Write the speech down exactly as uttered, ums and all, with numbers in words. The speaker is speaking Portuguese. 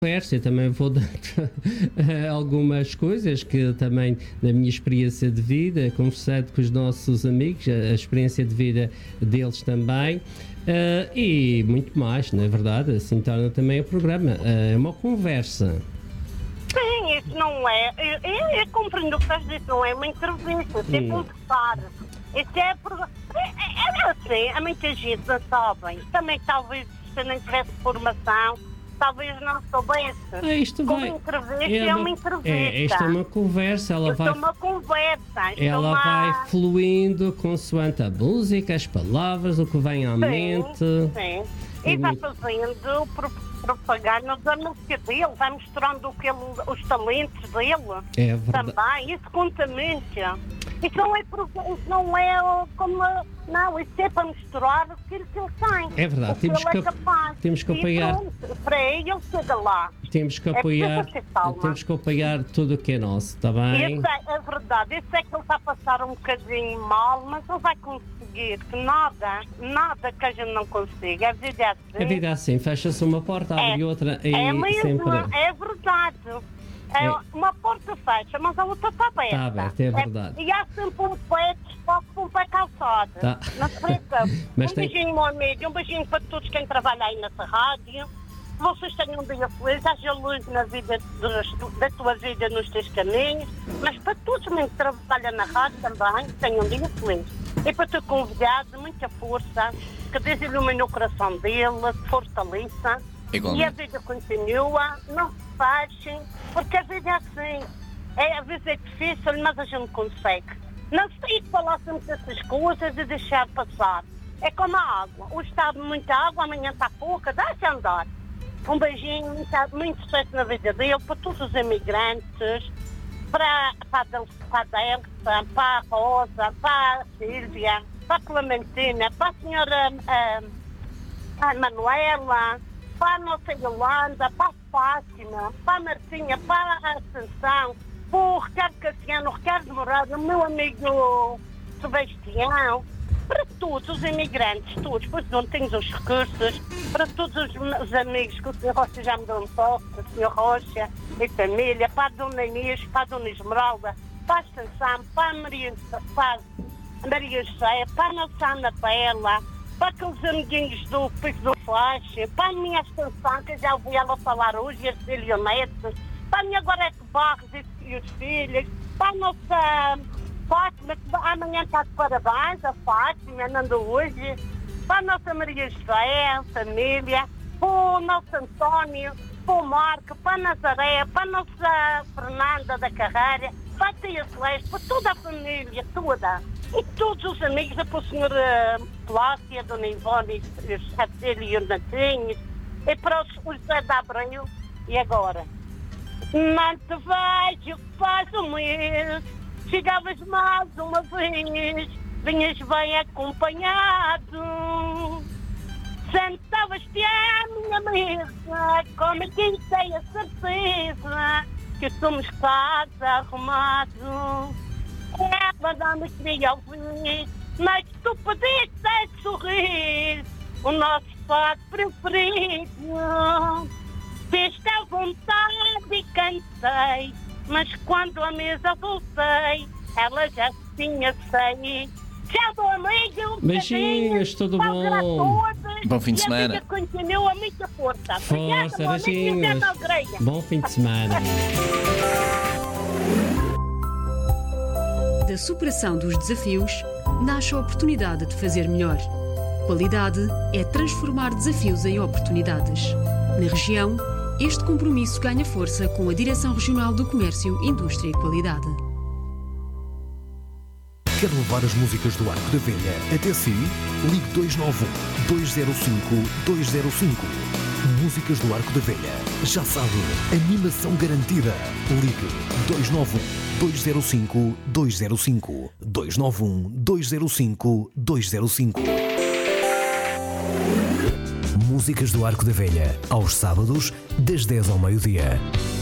conversa, eu também vou dar algumas coisas que também da minha experiência de vida, conversando com os nossos amigos, a experiência de vida deles também, uh, e muito mais, não é verdade? Assim torna também o programa. É uh, uma conversa. Sim, isso não é. Eu, eu, eu compreendo o que estás a dizer, não é uma entrevista, é hum. conversar. Isso é, é, é assim, há muita gente não sabem. Também talvez se não tivesse formação, talvez não soubesse. Ah, isto Como vai, entrevista é, é uma entrevista. É, esta é uma conversa, ela isto vai. É uma conversa. Ela é uma... vai fluindo consoante a música, as palavras, o que vem à sim, mente. Sim. E vai fazendo propaganda da música dele, vai mostrando o que ele, os talentos dele. É verdade. Também, isso conta muito. Isso não é, isso não é como. Não, isso é para misturar aquilo que ele tem. É verdade, temos ele que, é capaz. temos que apoiar. Pronto, para ele, ele chega lá. Temos que apoiar, é temos que apoiar tudo o que é nosso, está bem? Isso é, é verdade, isso é que ele está a passar um bocadinho mal, mas ele vai conseguir, que nada, nada que a gente não consiga. A vida é assim. A vida é assim, fecha-se uma porta, abre é, outra e é mesmo, sempre... É verdade. É, é. Uma porta fecha, mas a outra está aberta. Está aberta, é verdade. É, e há sempre um pé desfoque com um pé calçado. Tá. Não se preocupe. Um tem... beijinho, meu amigo, um beijinho para todos quem trabalha aí nessa rádio. Que vocês tenham um dia feliz, haja luz na vida dos, da tua vida nos teus caminhos, mas para todos que trabalham na rádio também, tenham um dia feliz. E para o teu convidado, muita força, que Deus ilumine o coração dele, fortaleça. Igualmente. E a vida continua, não se fechem, porque a vida é assim. É, às vezes é difícil, mas a gente consegue. Não se tem que falar sempre dessas coisas e deixar passar. É como a água. Hoje está muita água, amanhã está pouca, dá-se a andar. Um beijinho, muito, muito sucesso na vida dele, para todos os imigrantes, para, para, para a Delta, para a Rosa, para a Sílvia, para a Clementina, para a senhora uh, a Manuela, para a nossa Yolanda, para a Fátima, para a Martinha, para a Ascensão, para o Ricardo Cassiano, o Ricardo Morado, o meu amigo Sebastião, para todos os imigrantes, todos, pois não temos os recursos, para todos os, os amigos que o senhor Rocha já me deu um toque, o senhor Rocha e família, para a Dona Inês, para a Dona Esmeralda, para a Ascensão, para a Maria, para a Maria José, para a nossa Ana Bela, para aqueles amiguinhos do Pico do Flash, para a minha Ascensão, que já ouvi ela falar hoje, a Cecília Neto, para a minha Gorete Barros e, e os filhos, para a nossa Fátima, que amanhã está de parabéns, a Fátima, andando hoje, para a nossa Maria José, a família, para o nosso António, para o Marco, para a Nazaré, para a nossa Fernanda da Carreira, para a Tia Celeste, para toda a família, toda. E todos os amigos, para o senhor uh, Plácia, a Dona Ivone, a Cecília e o Natinho, e para o José da Abreu. E agora? Não te vejo, faz um mês, chegavas mais uma vez, vinhas bem acompanhado, sentavas-te à minha mesa, como quem tem a certeza que somos casa arrumado. É, madame, queria ouvir, mas tu pediste sorrir, o nosso fado preferido. Fez-te à vontade e cantei, mas quando à mesa voltei, ela já tinha saído. Tchau, meu amigo. Beijinhos, tudo bom? Bom fim de semana. E a vida continua muita força. Força, beijinhos. Bom fim de semana. Da superação dos desafios, nasce a oportunidade de fazer melhor. Qualidade é transformar desafios em oportunidades. Na região, este compromisso ganha força com a Direção Regional do Comércio, Indústria e Qualidade. Quer levar as músicas do Arco da Velha até si? Ligue dois nove um, dois zero cinco, dois zero cinco. Músicas do Arco da Velha. Já sabe, animação garantida. Ligue dois nove um, dois zero cinco, dois zero cinco. dois nove um, dois zero cinco, dois zero cinco. Músicas do Arco da Velha, aos sábados, das dez ao meio-dia.